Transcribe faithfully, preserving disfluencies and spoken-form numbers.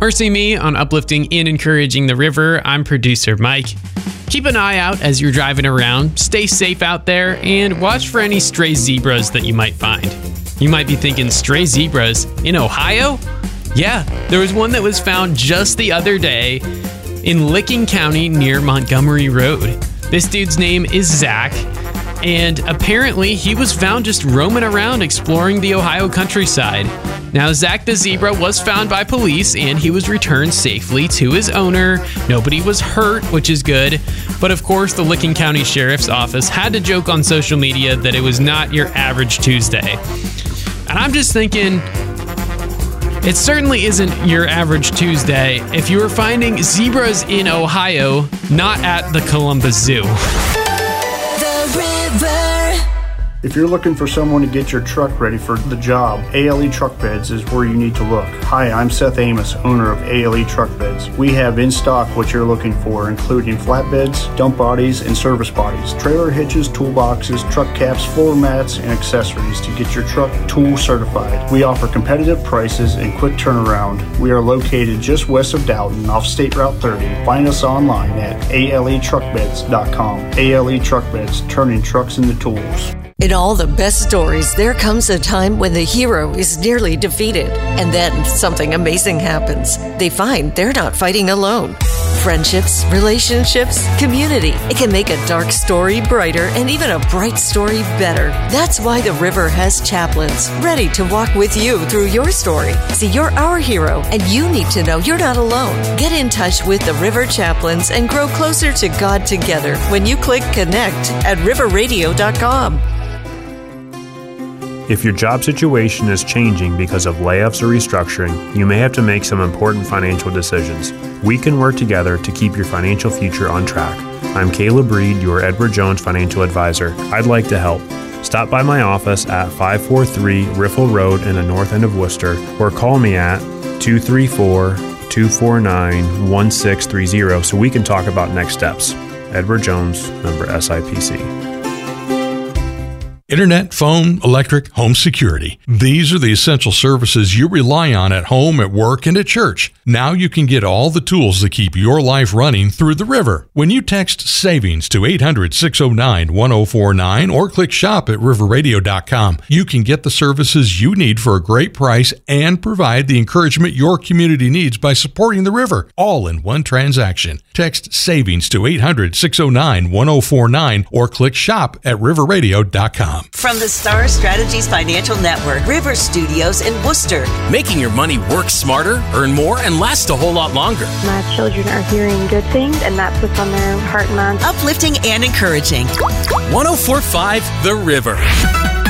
Or see me on Uplifting and Encouraging the River. I'm producer Mike. Keep an eye out as you're driving around, stay safe out there, and watch for any stray zebras that you might find. You might be thinking, stray zebras in Ohio? Yeah, there was one that was found just the other day in Licking County near Montgomery Road. This dude's name is Zach, and apparently he was found just roaming around exploring the Ohio countryside. Now, Zach the zebra was found by police and he was returned safely to his owner. Nobody was hurt, which is good. But of course, the Licking County Sheriff's Office had to joke on social media that it was not your average Tuesday. And I'm just thinking, it certainly isn't your average Tuesday if you were finding zebras in Ohio, not at the Columbus Zoo. The River. If you're looking for someone to get your truck ready for the job, A L E Truck Beds is where you need to look. Hi, I'm Seth Amos, owner of A L E Truck Beds. We have in stock what you're looking for, including flatbeds, dump bodies, and service bodies, trailer hitches, toolboxes, truck caps, floor mats, and accessories to get your truck tool certified. We offer competitive prices and quick turnaround. We are located just west of Dalton off State Route thirty. Find us online at A L E truck beds dot com. A L E Truck Beds, turning trucks into tools. In all the best stories, there comes a time when the hero is nearly defeated, and then something amazing happens. They find they're not fighting alone. Friendships, relationships, community. It can make a dark story brighter and even a bright story better. That's why the River has chaplains ready to walk with you through your story. See, you're our hero, and you need to know you're not alone. Get in touch with the River Chaplains and grow closer to God together when you click connect at river radio dot com. If your job situation is changing because of layoffs or restructuring, you may have to make some important financial decisions. We can work together to keep your financial future on track. I'm Caleb Reed, your Edward Jones financial advisor. I'd like to help. Stop by my office at five forty-three Riffle Road in the north end of Worcester, or call me at two three four, two four nine, one six three zero so we can talk about next steps. Edward Jones, member S I P C. Internet, phone, electric, home security. These are the essential services you rely on at home, at work, and at church. Now you can get all the tools that keep your life running through the River. When you text SAVINGS to eight hundred, six oh nine, one oh four nine or click shop at river radio dot com, you can get the services you need for a great price and provide the encouragement your community needs by supporting the River, all in one transaction. Text SAVINGS to eight hundred, six oh nine, one oh four nine or click shop at river radio dot com. From the Star Strategies Financial Network, River Studios in Worcester. Making your money work smarter, earn more, and last a whole lot longer. My children are hearing good things, and that's what's on their heart and mind. Uplifting and encouraging. one oh four point five The River.